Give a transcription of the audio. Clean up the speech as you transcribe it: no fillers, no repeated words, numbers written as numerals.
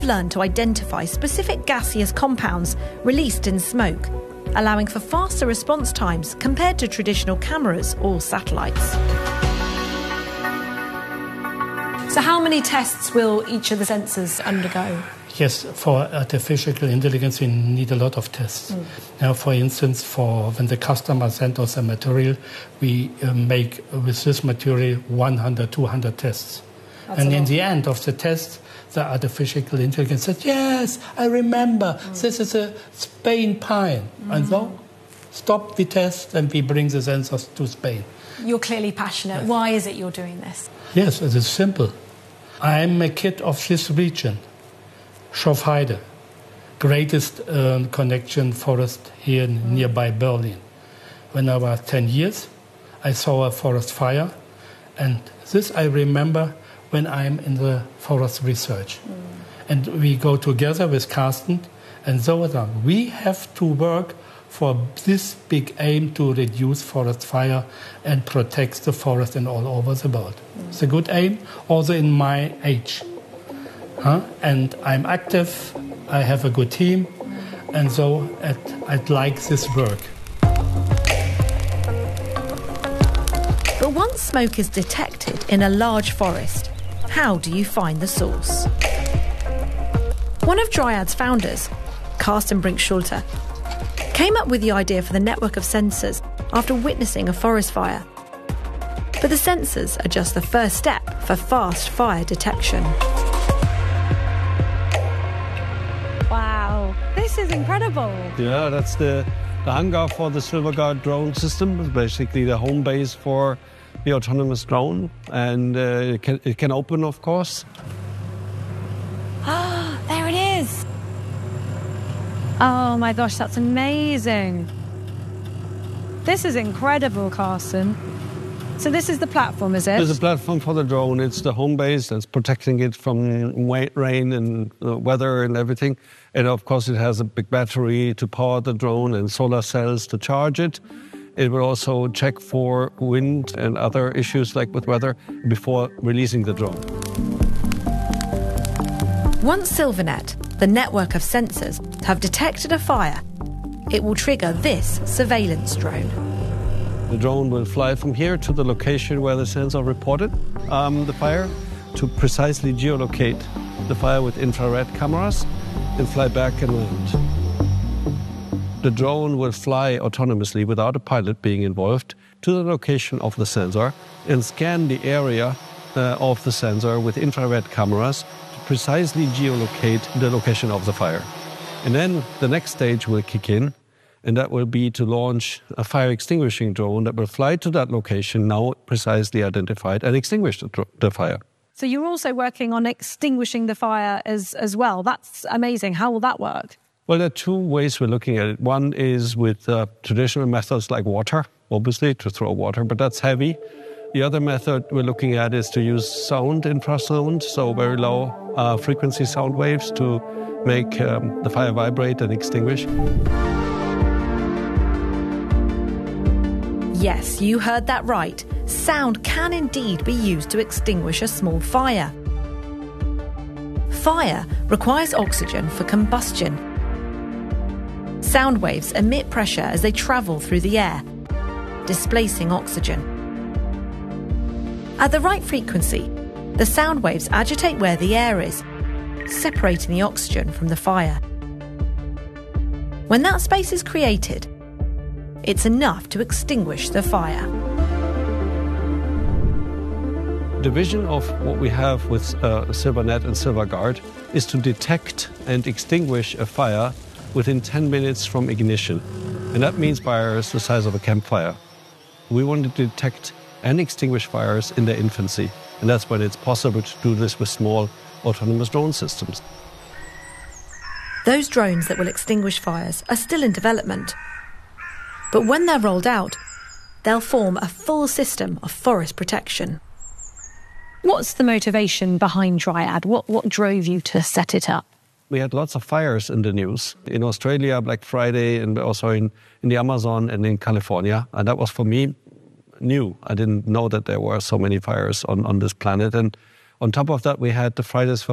learned to identify specific gaseous compounds released in smoke, allowing for faster response times compared to traditional cameras or satellites. So how many tests will each of the sensors undergo? Yes, for artificial intelligence, we need a lot of tests. Now, for instance, when the customer sends us a material, we make with this material 100, 200 tests. And in the end of the test, the artificial intelligence said, yes, I remember, this is a Spain pine. And so, stop the test and we bring the sensors to Spain. You're clearly passionate. Yes. Why is it you're doing this? Yes, it is simple. I'm a kid of this region, Schorfheide, greatest connection forest here nearby Berlin. When I was 10 years, I saw a forest fire, and this I remember when I'm in the forest research. And we go together with Carsten and so on. We have to work for this big aim to reduce forest fire and protect the forest and all over the world. It's a good aim, also in my age. And I'm active, I have a good team, and so I'd like this work. But once smoke is detected in a large forest, how do you find the source? One of Dryad's founders, Carsten Brink-Schulte, came up with the idea for the network of sensors after witnessing a forest fire. But the sensors are just the first step for fast fire detection. Wow, this is incredible. Yeah, that's the hangar for the Silverguard drone system. It's basically the home base for the autonomous drone, and it can open, of course. Ah, there it is. Oh my gosh, that's amazing. This is incredible, Carsten. So this is the platform, is it? It's a platform for the drone. It's the home base that's protecting it from rain and weather and everything. And of course, it has a big battery to power the drone and solar cells to charge it. It will also check for wind and other issues like with weather before releasing the drone. Once Silvernet, the network of sensors, have detected a fire, it will trigger this surveillance drone. The drone will fly from here to the location where the sensor reported the fire to precisely geolocate the fire with infrared cameras and fly back and land. The drone will fly autonomously without a pilot being involved to the location of the sensor and scan the area of the sensor with infrared cameras to precisely geolocate the location of the fire. And then the next stage will kick in, and that will be to launch a fire extinguishing drone that will fly to that location, now precisely identified, and extinguish the fire. So you're also working on extinguishing the fire as well. That's amazing. How will that work? Well, there are two ways we're looking at it. One is with traditional methods like water, obviously, to throw water, but that's heavy. The other method we're looking at is to use sound infrasound, so very low frequency sound waves to make the fire vibrate and extinguish. Yes, you heard that right. Sound can indeed be used to extinguish a small fire. Fire requires oxygen for combustion. Sound waves emit pressure as they travel through the air, displacing oxygen. At the right frequency, the sound waves agitate where the air is, separating the oxygen from the fire. When that space is created, it's enough to extinguish the fire. The vision of what we have with Silvernet and Silverguard is to detect and extinguish a fire within 10 minutes from ignition. And that means fires the size of a campfire. We want to detect and extinguish fires in their infancy. And that's when it's possible to do this with small autonomous drone systems. Those drones that will extinguish fires are still in development. But when they're rolled out, they'll form a full system of forest protection. What's the motivation behind Dryad? What drove you to set it up? We had lots of fires in the news. In Australia, Black Friday, and also in the Amazon and in California. And that was, for me, new. I didn't know that there were so many fires on this planet. And on top of that, we had the Fridays for